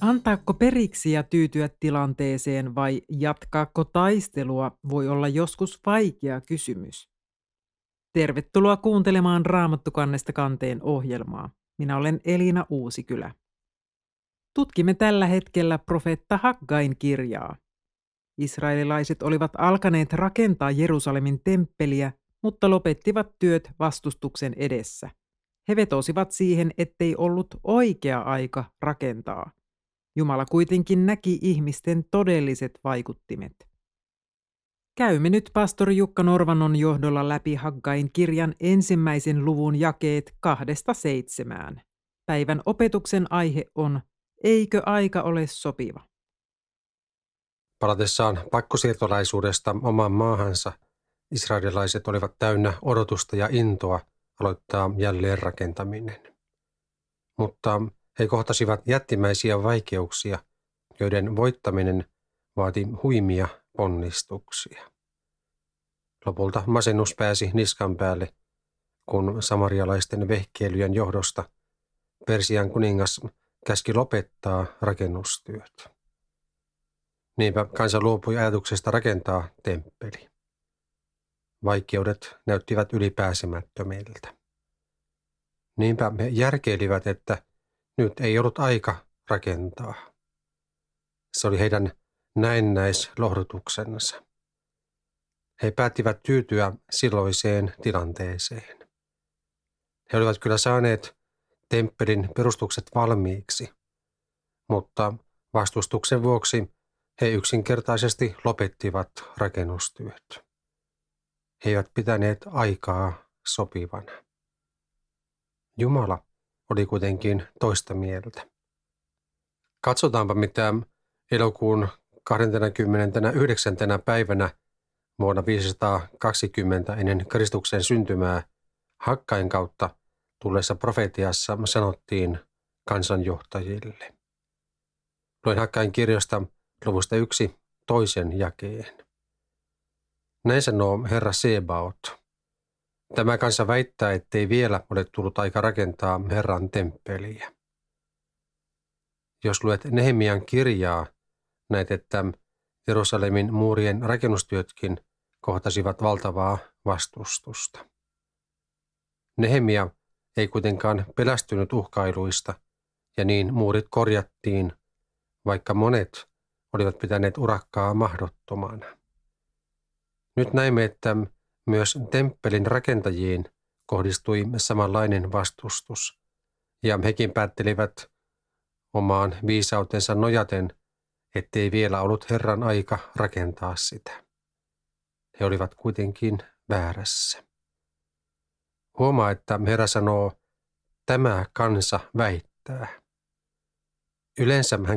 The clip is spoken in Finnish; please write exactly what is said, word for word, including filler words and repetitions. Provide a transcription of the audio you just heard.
Antaako periksi ja tyytyä tilanteeseen vai jatkaako taistelua voi olla joskus vaikea kysymys. Tervetuloa kuuntelemaan Raamattu kannesta kanteen ohjelmaa. Minä olen Elina Uusikylä. Tutkimme tällä hetkellä profeetta Haggain kirjaa. Israelilaiset olivat alkaneet rakentaa Jerusalemin temppeliä, mutta lopettivat työt vastustuksen edessä. He vetosivat siihen, ettei ollut oikea aika rakentaa. Jumala kuitenkin näki ihmisten todelliset vaikuttimet. Käymme nyt pastori Jukka Norvannon johdolla läpi Haggain kirjan ensimmäisen luvun jakeet kahdesta seitsemään. Päivän opetuksen aihe on, eikö aika ole sopiva? Palatessaan pakkosiirtolaisuudesta omaan maahansa, israelilaiset olivat täynnä odotusta ja intoa aloittaa jälleenrakentaminen. Mutta he kohtasivat jättimäisiä vaikeuksia, joiden voittaminen vaati huimia ponnistuksia. Lopulta masennus pääsi niskan päälle, kun samarialaisten vehkeilyjen johdosta Persian kuningas käski lopettaa rakennustyöt. Niinpä kansa luopui ajatuksesta rakentaa temppeli. Vaikeudet näyttivät ylipääsemättömiltä. Niinpä he järkeilivät, että nyt ei ollut aika rakentaa. Se oli heidän näennäislohdutuksensa. He päättivät tyytyä silloiseen tilanteeseen. He olivat kyllä saaneet temppelin perustukset valmiiksi, mutta vastustuksen vuoksi he yksinkertaisesti lopettivat rakennustyöt. He eivät pitäneet aikaa sopivana. Jumala oli kuitenkin toista mieltä. Katsotaanpa, mitä elokuun kahdeskymmenesyhdeksäs päivänä vuonna viisisataakaksikymmentä ennen Kristuksen syntymää Haggain kautta tulleessa profetiassa sanottiin kansanjohtajille. Luen Haggain kirjasta luvusta yksi toisen jakeen. Näin sanoo Herra Sebaot. Tämä kansa väittää, ettei vielä ole tullut aika rakentaa Herran temppeliä. Jos luet Nehemian kirjaa, näet, että Jerusalemin muurien rakennustyötkin kohtasivat valtavaa vastustusta. Nehemia ei kuitenkaan pelästynyt uhkailuista, ja niin muurit korjattiin, vaikka monet olivat pitäneet urakkaa mahdottomana. Nyt näimme, että myös temppelin rakentajiin kohdistui samanlainen vastustus, ja hekin päättelivät omaan viisautensa nojaten, ettei vielä ollut Herran aika rakentaa sitä. He olivat kuitenkin väärässä. Huomaa, että Herra sanoo, tämä kansa väittää. Yleensä hän